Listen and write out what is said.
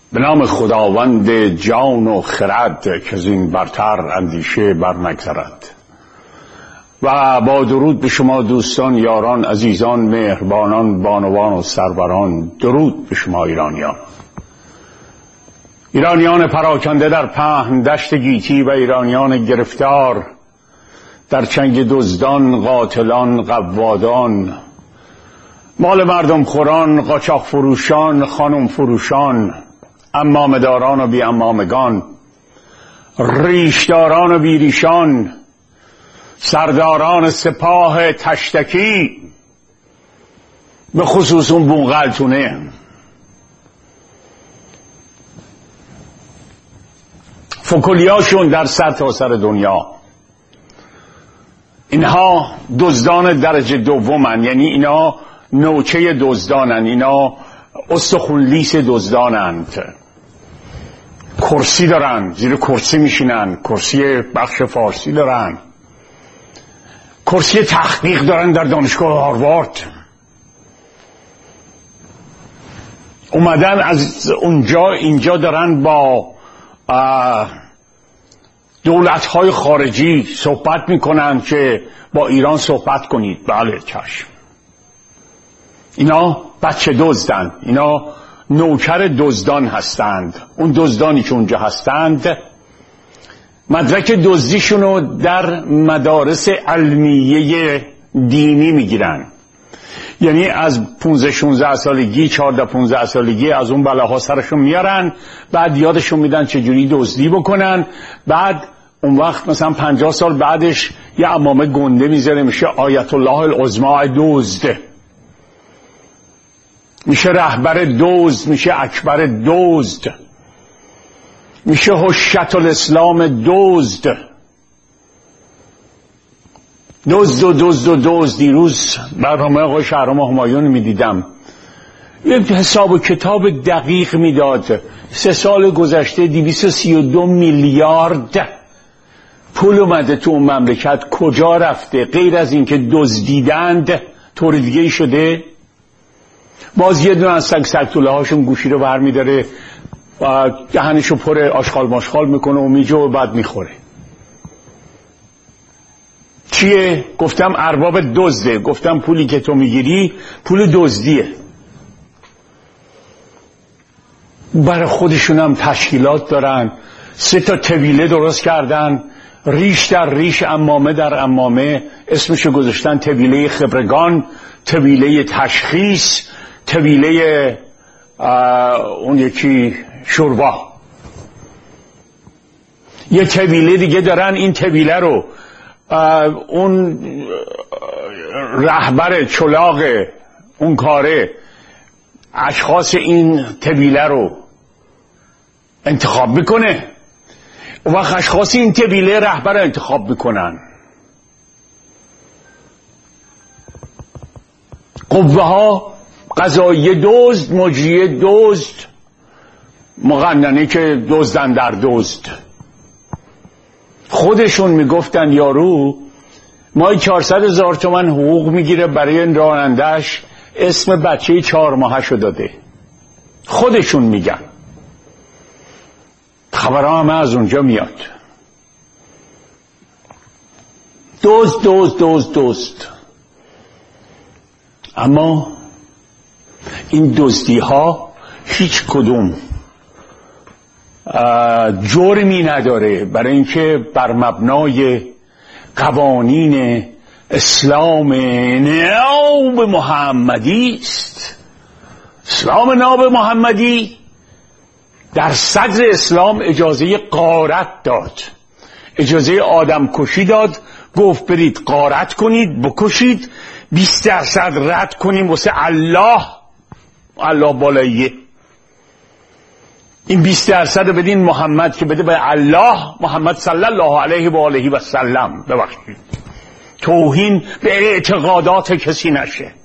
به نام خداوند جان و خرد که از این برتر اندیشه بر نگذرد. و با درود به شما دوستان، یاران، عزیزان، مهربانان، بانوان و سروران. درود به شما ایرانیان پراکنده در پهن دشت گیتی و ایرانیان گرفتار در چنگ دزدان، قاتلان، قوادان، مال مردم خوران، قاچاق فروشان، خانم فروشان، عمامه‌داران و بی عمامگان، ریشداران و بی ریشان، سرداران سپاه تشتکی، به خصوص اون بونقلتونه، فکلیاشون در سرتاسر دنیا. اینها دزدان درجه دومن، یعنی اینا نوچه دزدانن، اینا استخونلیس دزدانند. کرسی دارن، زیر کرسی میشینن، کرسی بخش فارسی دارن، کرسی تحقیق دارن در دانشگاه هاروارد. اومدن از اونجا اینجا دارن با دولت‌های خارجی صحبت میکنن که با ایران صحبت کنید. بله چشم. اینا بچه دزدن، اینا نوکر دزدان هستند. اون دزدانی که اونجا هستند مدرک دزدیشونو در مدارس علمیه دینی میگیرن، یعنی از 15-16 سالگی 14-15 سالگی از اون بلاها سرشون میارن، بعد یادشون میدن چجوری دزدی بکنن. بعد اون وقت مثلا 50 سال بعدش یه عمامه گنده میذاره، میشه آیت الله العظما دزد، میشه رهبر دزد، میشه اکبر دزد، میشه حشت الاسلام دزد. دزد. دیروز برنامه آقای شهرام همایون میدیدم، یک حساب و کتاب دقیق میداد. 3 سال گذشته 232 میلیارد پول اومده تو اون مملکت. کجا رفته؟ غیر از این که دزدیدند طور دیگه شده. باز یه دونه از سگ‌سگ‌توله هاشون گوشی رو برمیداره و دهنشو پر آشغال ماشغال میکنه و میجه و بعد میخوره. چیه؟ گفتم ارباب دزده. گفتم پولی که تو میگیری پول دزدیه. برای خودشون هم تشکیلات دارن، 3 تا طویله درست کردن، ریش در ریش، عمامه در عمامه. اسمشو گذاشتن طویله خبرگان، طویله تشخیص، طویله اون یکی شوربا. یه طویله دیگه دارن، این طویله رو اون رهبر چلاغ اون کاره اشخاص این طویله رو انتخاب میکنه. اون وقت اشخاص این طویله رهبر رو انتخاب میکنن. قوه ها قضایی دزد، مجریه دزد، مقننه که دزدن در دزد. خودشون میگفتن یارو ماهی 400,000 تومان حقوق میگیره برای رانندهش، اسم بچه 4 ماهشو داده. خودشون میگن، خبرها همه از اونجا میاد. دزد. اما این دزدی ها هیچ کدوم جرمی نداره، برای اینکه بر مبنای قوانین اسلام ناب محمدی است. اسلام ناب محمدی در صدر اسلام اجازه غارت داد، اجازه آدم کشی داد. گفت برید غارت کنید، بکشید، 20% رد کنیم واسه الله بالاییه. این 20% رو بدین محمد که بده به الله، محمد صلی الله علیه و آله و سلم. ببخشید توهین به اعتقادات کسی نشه.